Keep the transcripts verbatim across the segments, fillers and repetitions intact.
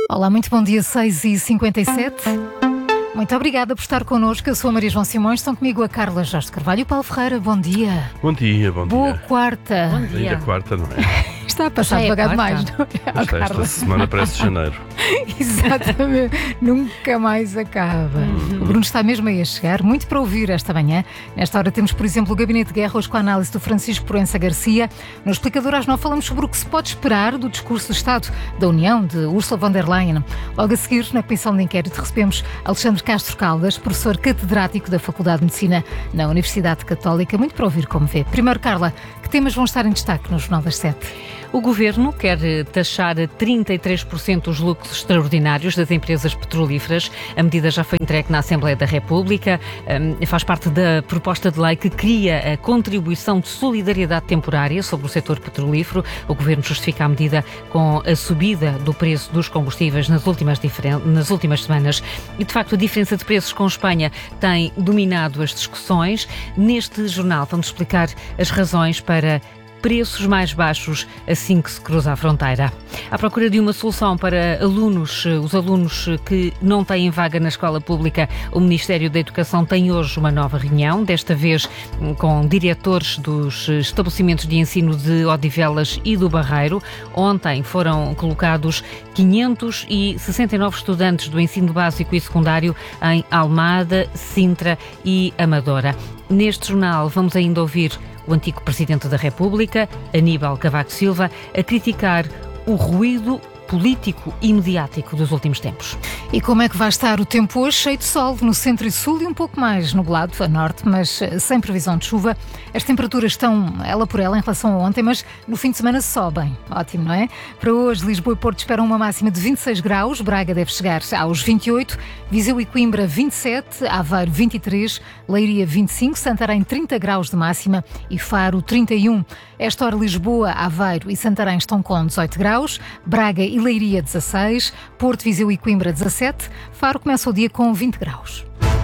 Olá, muito bom dia, seis e cinquenta e sete. Muito obrigada por estar connosco. Eu sou a Maria João Simões, estão comigo a Carla Jorge Carvalho e o Paulo Ferreira. Bom dia. Bom dia, bom Boa dia. quarta. Bom dia. Ainda quarta, não é? Está a passar Já é devagar quarta. demais, não é? Esta, esta semana parece janeiro. Exatamente. Nunca mais acaba. Uhum. O Bruno está mesmo aí a chegar. Muito para ouvir esta manhã. Nesta hora temos, por exemplo, o Gabinete de Guerra, hoje com a análise do Francisco Proença Garcia. No Explicador às nove falamos sobre o que se pode esperar do discurso do Estado da União de Ursula von der Leyen. Logo a seguir, na Comissão de Inquérito, recebemos Alexandre Castro Caldas, professor catedrático da Faculdade de Medicina na Universidade Católica. Muito para ouvir como vê. Primeiro, Carla, que temas vão estar em destaque no Jornal das Sete? O Governo quer taxar a trinta e três por cento os lucros extraordinários das empresas petrolíferas. A medida já foi entregue na Assembleia da República. Um, faz parte da proposta de lei que cria a contribuição de solidariedade temporária sobre o setor petrolífero. O Governo justifica a medida com a subida do preço dos combustíveis nas últimas, diferen- nas últimas semanas. E, de facto, a diferença de preços com a Espanha tem dominado as discussões. Neste jornal vamos explicar as razões para preços mais baixos assim que se cruza a fronteira. À procura de uma solução para alunos, os alunos que não têm vaga na escola pública, o Ministério da Educação tem hoje uma nova reunião, desta vez com diretores dos estabelecimentos de ensino de Odivelas e do Barreiro. Ontem foram colocados quinhentos e sessenta e nove estudantes do ensino básico e secundário em Almada, Sintra e Amadora. Neste jornal vamos ainda ouvir o antigo Presidente da República, Aníbal Cavaco Silva, a criticar o ruído político e mediático dos últimos tempos. E como é que vai estar o tempo hoje? Cheio de sol no centro e sul e um pouco mais nublado a norte, mas sem previsão de chuva. As temperaturas estão ela por ela em relação a ontem, mas no fim de semana sobem. Ótimo, não é? Para hoje, Lisboa e Porto esperam uma máxima de vinte e seis graus, Braga deve chegar aos vinte e oito, Viseu e Coimbra vinte e sete, Aveiro vinte e três, Leiria vinte e cinco, Santarém trinta graus de máxima e Faro trinta e um. Esta hora Lisboa, Aveiro e Santarém estão com dezoito graus, Braga e Leiria dezasseis, Porto, Viseu e Coimbra dezassete, Faro começa o dia com vinte graus.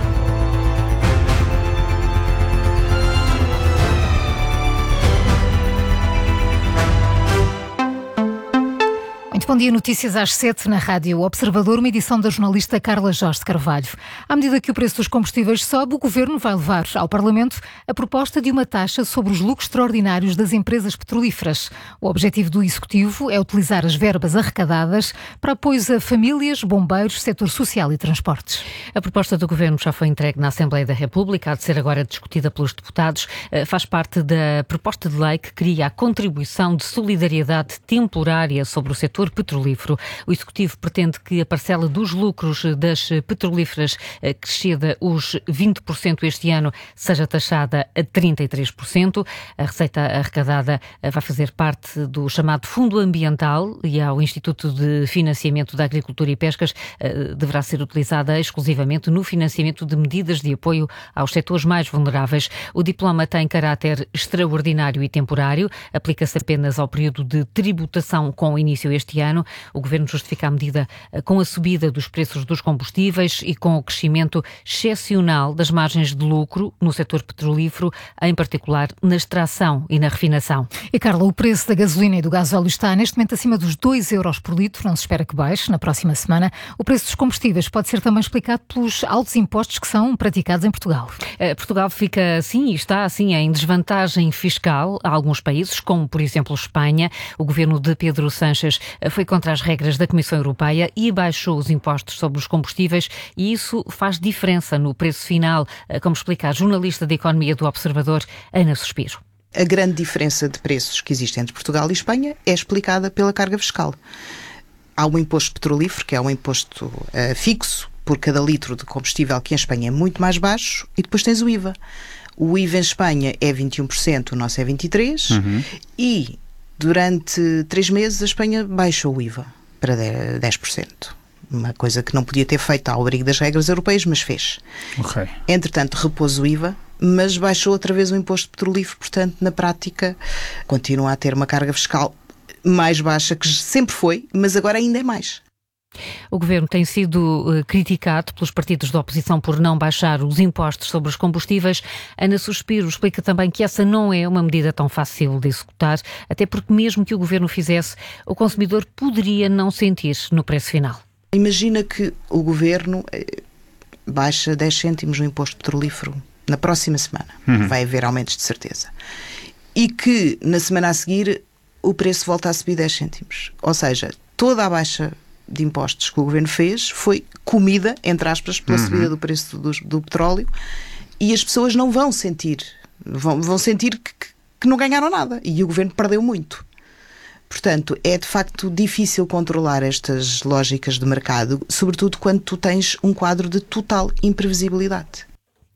Muito bom dia, notícias às sete na Rádio Observador, uma edição da jornalista Carla Jorge Carvalho. À medida que o preço dos combustíveis sobe, o Governo vai levar ao Parlamento a proposta de uma taxa sobre os lucros extraordinários das empresas petrolíferas. O objetivo do Executivo é utilizar as verbas arrecadadas para apoios a famílias, bombeiros, setor social e transportes. A proposta do Governo já foi entregue na Assembleia da República, há de ser agora discutida pelos deputados. Faz parte da proposta de lei que cria a contribuição de solidariedade temporária sobre o setor petrolífero. O Executivo pretende que a parcela dos lucros das petrolíferas crescida os vinte por cento este ano seja taxada a trinta e três por cento. A receita arrecadada vai fazer parte do chamado Fundo Ambiental e ao Instituto de Financiamento da Agricultura e Pescas deverá ser utilizada exclusivamente no financiamento de medidas de apoio aos setores mais vulneráveis. O diploma tem caráter extraordinário e temporário, aplica-se apenas ao período de tributação com início este ano. O Governo justifica a medida com a subida dos preços dos combustíveis e com o crescimento excepcional das margens de lucro no setor petrolífero, em particular na extração e na refinação. E Carla, o preço da gasolina e do gasóleo está neste momento acima dos dois euros por litro, não se espera que baixe na próxima semana. O preço dos combustíveis pode ser também explicado pelos altos impostos que são praticados em Portugal. Portugal fica assim e está assim em desvantagem fiscal a alguns países, como por exemplo Espanha. O governo de Pedro Sánchez foi contra as regras da Comissão Europeia e baixou os impostos sobre os combustíveis e isso faz diferença no preço final, como explica a jornalista de Economia do Observador, Ana Suspiro. A grande diferença de preços que existe entre Portugal e Espanha é explicada pela carga fiscal. Há um imposto petrolífero, que é um imposto uh, fixo por cada litro de combustível, que em Espanha é muito mais baixo, e depois tens o I V A. O I V A em Espanha é vinte e um por cento, o nosso é vinte e três por cento, uhum. E durante três meses a Espanha baixou o I V A para dez por cento. Uma coisa que não podia ter feito ao abrigo das regras europeias, mas fez. Okay. Entretanto, repôs o I V A, mas baixou outra vez o imposto petrolífero, portanto, na prática, continua a ter uma carga fiscal mais baixa, que sempre foi, mas agora ainda é mais. O Governo tem sido uh, criticado pelos partidos da oposição por não baixar os impostos sobre os combustíveis. Ana Suspiro explica também que essa não é uma medida tão fácil de executar, até porque mesmo que o Governo fizesse, o consumidor poderia não sentir no preço final. Imagina que o Governo baixa dez cêntimos no imposto petrolífero na próxima semana. Uhum. Vai haver aumentos de certeza. E que na semana a seguir o preço volta a subir dez cêntimos. Ou seja, toda a baixa de impostos que o Governo fez foi comida, entre aspas, pela uhum. subida do preço do, do petróleo, e as pessoas não vão sentir, vão, vão sentir que, que não ganharam nada, e o Governo perdeu muito. Portanto, é de facto difícil controlar estas lógicas de mercado, sobretudo quando tu tens um quadro de total imprevisibilidade.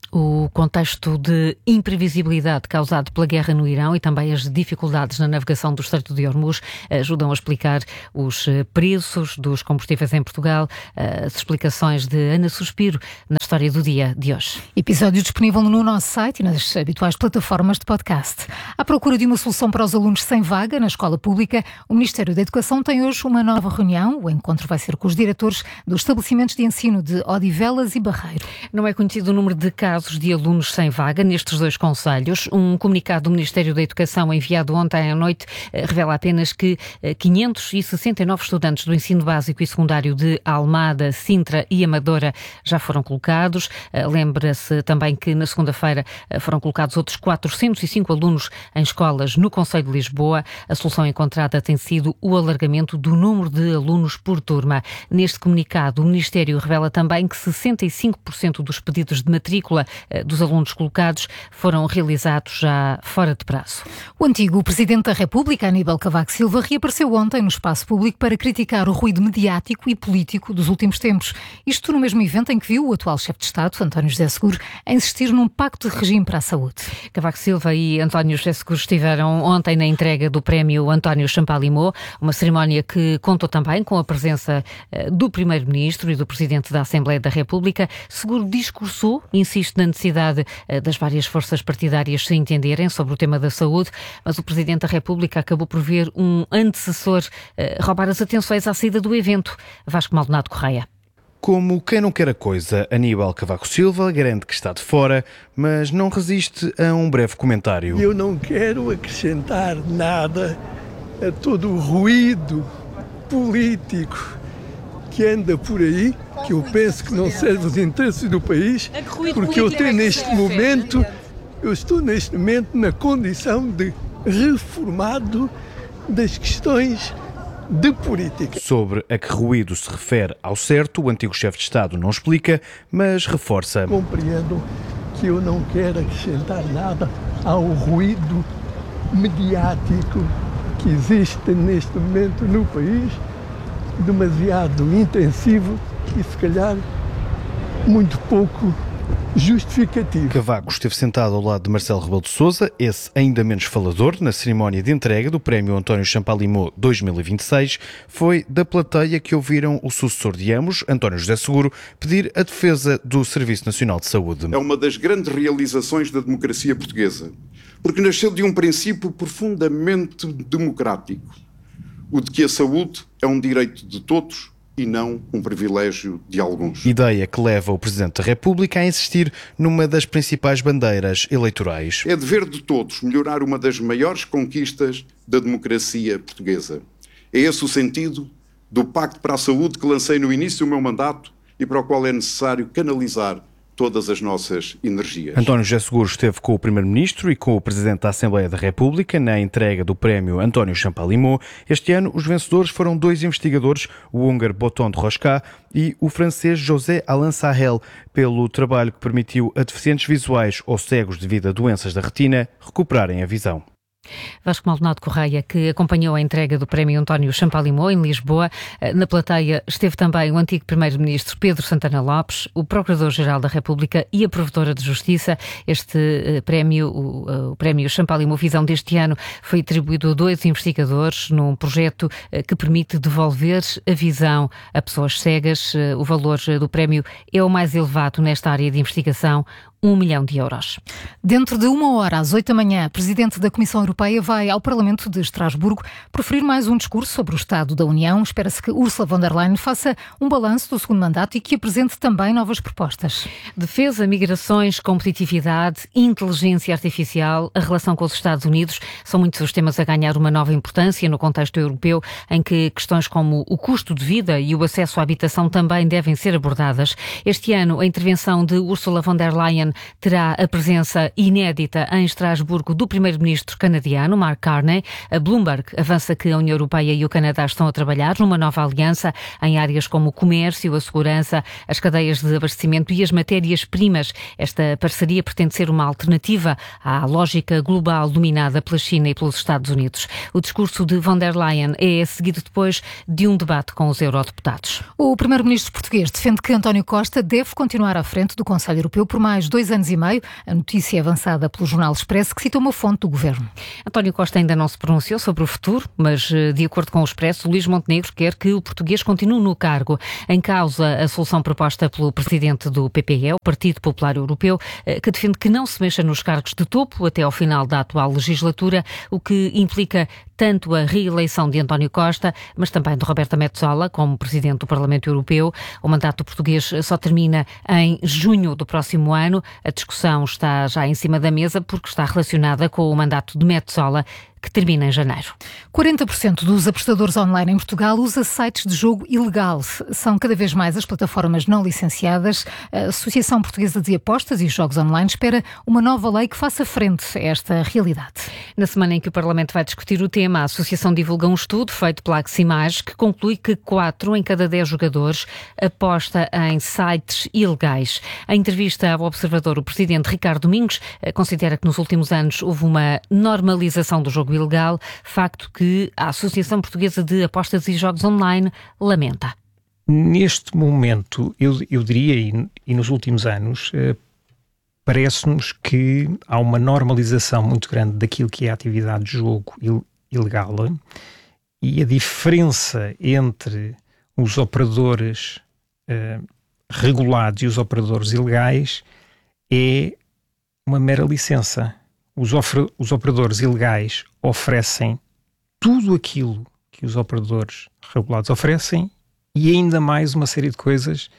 O contexto de imprevisibilidade causado pela guerra no Irão e também as dificuldades na navegação do Estreito de Hormuz ajudam a explicar os preços dos combustíveis em Portugal. As explicações de Ana Suspiro na história do dia de hoje. Episódio disponível no nosso site e nas habituais plataformas de podcast. À procura de uma solução para os alunos sem vaga na escola pública, o Ministério da Educação tem hoje uma nova reunião. O encontro vai ser com os diretores dos estabelecimentos de ensino de Odivelas e Barreiro. Não é conhecido o número de casos de alunos sem vaga nestes dois concelhos. Um comunicado do Ministério da Educação enviado ontem à noite revela apenas que quinhentos e sessenta e nove estudantes do ensino básico e secundário de Almada, Sintra e Amadora já foram colocados. Lembra-se também que na segunda-feira foram colocados outros quatrocentos e cinco alunos em escolas no concelho de Lisboa. A solução encontrada tem sido o alargamento do número de alunos por turma. Neste comunicado, o Ministério revela também que sessenta e cinco por cento dos pedidos de matrícula dos alunos colocados foram realizados já fora de prazo. O antigo Presidente da República, Aníbal Cavaco Silva, reapareceu ontem no espaço público para criticar o ruído mediático e político dos últimos tempos. Isto no mesmo evento em que viu o atual chefe de Estado, António José Seguro, a insistir num pacto de regime para a saúde. Cavaco Silva e António José Seguro estiveram ontem na entrega do prémio António Champalimau, uma cerimónia que contou também com a presença do Primeiro-Ministro e do Presidente da Assembleia da República. Seguro discursou, insiste na necessidade das várias forças partidárias se entenderem sobre o tema da saúde, mas o Presidente da República acabou por ver um antecessor roubar as atenções à saída do evento. Vasco Maldonado Correia. Como quem não quer a coisa, Aníbal Cavaco Silva garante que está de fora, mas não resiste a um breve comentário. Eu não quero acrescentar nada a todo o ruído político que anda por aí, que eu penso que não serve aos interesses do país, porque eu tenho neste momento, eu estou neste momento na condição de reformado das questões de política. Sobre a que ruído se refere ao certo, o antigo chefe de Estado não explica, mas reforça. Compreendo que eu não quero acrescentar nada ao ruído mediático que existe neste momento no país, demasiado intensivo e se calhar muito pouco justificativo. Cavaco esteve sentado ao lado de Marcelo Rebelo de Sousa, esse ainda menos falador, na cerimónia de entrega do prémio António Champalimau dois mil e vinte e seis. Foi da plateia que ouviram o sucessor de ambos, António José Seguro, pedir a defesa do Serviço Nacional de Saúde. É uma das grandes realizações da democracia portuguesa, porque nasceu de um princípio profundamente democrático, o de que a saúde é um direito de todos e não um privilégio de alguns. Ideia que leva o Presidente da República a insistir numa das principais bandeiras eleitorais. É dever de todos melhorar uma das maiores conquistas da democracia portuguesa. É esse o sentido do Pacto para a Saúde que lancei no início do meu mandato e para o qual é necessário canalizar todas as nossas energias. António José Seguro esteve com o Primeiro-Ministro e com o Presidente da Assembleia da República na entrega do prémio António Champalimau. Este ano, os vencedores foram dois investigadores, o húngaro Botond Roská e o francês José Alain Sahel, pelo trabalho que permitiu a deficientes visuais ou cegos devido a doenças da retina recuperarem a visão. Vasco Maldonado Correia, que acompanhou a entrega do prémio António Champalimau em Lisboa. Na plateia esteve também o antigo Primeiro-Ministro Pedro Santana Lopes, o Procurador-Geral da República e a Provedora de Justiça. Este prémio, o, o prémio Champalimau Visão deste ano, foi atribuído a dois investigadores num projeto que permite devolver a visão a pessoas cegas. O valor do prémio é o mais elevado nesta área de investigação, um milhão de euros. Dentro de uma hora, às oito da manhã, a Presidente da Comissão Europeia vai ao Parlamento de Estrasburgo proferir mais um discurso sobre o Estado da União. Espera-se que Ursula von der Leyen faça um balanço do segundo mandato e que apresente também novas propostas. Defesa, migrações, competitividade, inteligência artificial, a relação com os Estados Unidos são muitos os temas a ganhar uma nova importância no contexto europeu, em que questões como o custo de vida e o acesso à habitação também devem ser abordadas. Este ano, a intervenção de Ursula von der Leyen terá a presença inédita em Estrasburgo do primeiro-ministro canadiano, Mark Carney. A Bloomberg avança que a União Europeia e o Canadá estão a trabalhar numa nova aliança em áreas como o comércio, a segurança, as cadeias de abastecimento e as matérias-primas. Esta parceria pretende ser uma alternativa à lógica global dominada pela China e pelos Estados Unidos. O discurso de von der Leyen é seguido depois de um debate com os eurodeputados. O primeiro-ministro português defende que António Costa deve continuar à frente do Conselho Europeu por mais dois Dois anos e meio. A notícia é avançada pelo Jornal Expresso, que cita uma fonte do governo. António Costa ainda não se pronunciou sobre o futuro, mas, de acordo com o Expresso, Luís Montenegro quer que o português continue no cargo. Em causa a solução proposta pelo presidente do P P E, o Partido Popular Europeu, que defende que não se mexa nos cargos de topo até ao final da atual legislatura, o que implica tanto a reeleição de António Costa, mas também de Roberta Metsola como presidente do Parlamento Europeu. O mandato português só termina em junho do próximo ano. A discussão está já em cima da mesa porque está relacionada com o mandato de Metsola, que termina em janeiro. quarenta por cento dos apostadores online em Portugal usa sites de jogo ilegal. São cada vez mais as plataformas não licenciadas. A Associação Portuguesa de Apostas e Jogos Online espera uma nova lei que faça frente a esta realidade. Na semana em que o Parlamento vai discutir o tema, a Associação divulga um estudo feito pela Aximage que conclui que quatro em cada dez jogadores aposta em sites ilegais. Em entrevista ao Observador, o presidente Ricardo Domingos considera que nos últimos anos houve uma normalização do jogo ilegal, facto que a Associação Portuguesa de Apostas e Jogos Online lamenta. Neste momento, eu, eu diria, e, e nos últimos anos, eh, parece-nos que há uma normalização muito grande daquilo que é a atividade de jogo il, ilegal, e a diferença entre os operadores eh, regulados e os operadores ilegais é uma mera licença. Os, ofre, os operadores ilegais oferecem tudo aquilo que os operadores regulados oferecem e ainda mais uma série de coisas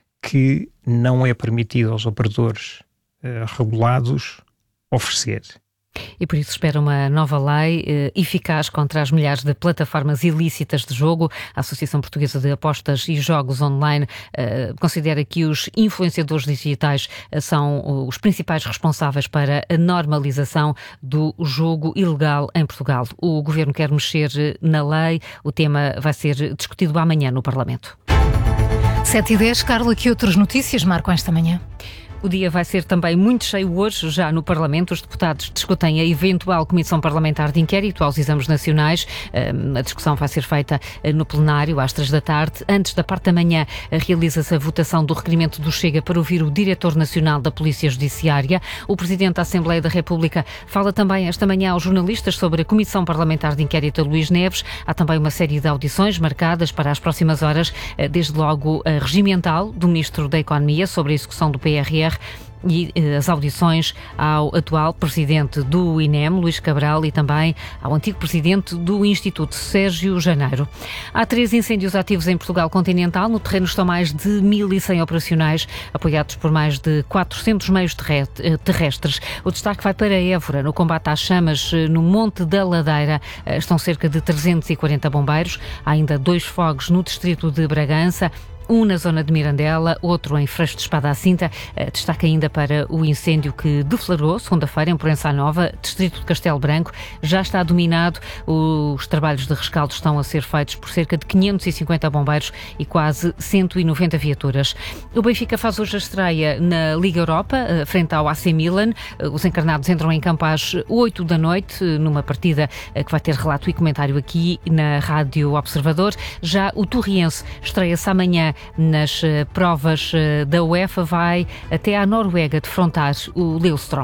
que não é permitido aos operadores uh, regulados oferecer. E por isso espera uma nova lei eh, eficaz contra as milhares de plataformas ilícitas de jogo. A Associação Portuguesa de Apostas e Jogos Online eh, considera que os influenciadores digitais eh, são os principais responsáveis para a normalização do jogo ilegal em Portugal. O Governo quer mexer na lei. O tema vai ser discutido amanhã no Parlamento. sete e dez, Carla, que outras notícias marcam esta manhã? O dia vai ser também muito cheio hoje, já no Parlamento. Os deputados discutem a eventual Comissão Parlamentar de Inquérito aos Exames Nacionais. A discussão vai ser feita no plenário às três da tarde. Antes da parte da manhã, realiza-se a votação do requerimento do Chega para ouvir o Diretor Nacional da Polícia Judiciária. O Presidente da Assembleia da República fala também esta manhã aos jornalistas sobre a Comissão Parlamentar de Inquérito a Luís Neves. Há também uma série de audições marcadas para as próximas horas, desde logo a regimental do Ministro da Economia sobre a execução do P R R e as audições ao atual presidente do I N E M, Luís Cabral, e também ao antigo presidente do Instituto, Sérgio Janeiro. Há três incêndios ativos em Portugal continental. No terreno estão mais de mil e cem operacionais, apoiados por mais de quatrocentos meios terrestres. O destaque vai para Évora. No combate às chamas no Monte da Ladeira estão cerca de trezentos e quarenta bombeiros. Há ainda dois fogos no distrito de Bragança, um na zona de Mirandela, outro em Freixo de Espada à Cinta. Destaca ainda para o incêndio que deflagrou segunda-feira em Proença Nova, distrito de Castelo Branco. Já está dominado. Os trabalhos de rescaldo estão a ser feitos por cerca de quinhentos e cinquenta bombeiros e quase cento e noventa viaturas. O Benfica faz hoje a estreia na Liga Europa, frente ao A C Milan. Os encarnados entram em campo às oito da noite, numa partida que vai ter relato e comentário aqui na Rádio Observador. Já o Torriense estreia-se amanhã nas provas da UEFA, vai até à Noruega defrontar o Lillestrøm.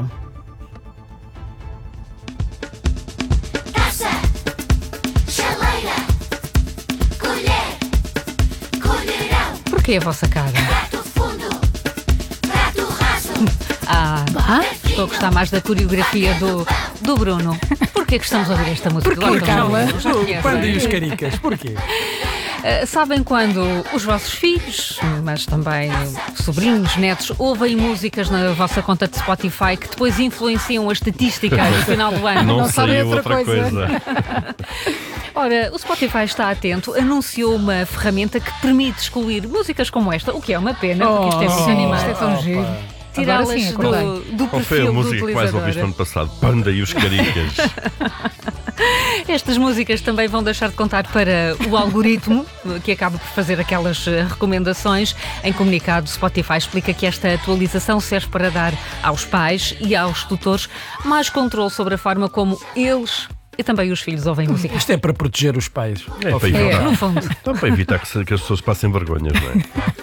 Taça, chaleira, colher, colherão. Porquê a vossa cara? Prato fundo, prato raso. Ah, estou a gostar mais da coreografia do, do Bruno. Porquê que estamos a ouvir esta música? Porquê, Agora, Carla? já- já conhecem. Panda e os caricas, porquê? Uh, sabem quando os vossos filhos, mas também sobrinhos, netos, ouvem músicas na vossa conta de Spotify que depois influenciam as estatísticas no final do ano? Não, não sabem saiu outra outra coisa. coisa. Ora, o Spotify está atento, anunciou uma ferramenta que permite excluir músicas como esta, o que é uma pena, porque isto é muito sim, animado. isto é tão giro. Tirá-las Agora sim, acordei. do, do Qual foi perfil a do música que mais utilizador. ouviste no ano passado? Panda e os caricas. Estas músicas também vão deixar de contar para o algoritmo, que acaba por fazer aquelas eh, recomendações. Em comunicado, o Spotify explica que esta atualização serve para dar aos pais e aos tutores mais controle sobre a forma como eles e também os filhos ouvem música. Isto é para proteger os pais. É, Ao para fim. É, evitar, no fundo. então, para evitar que, se- que as pessoas passem vergonhas, não é?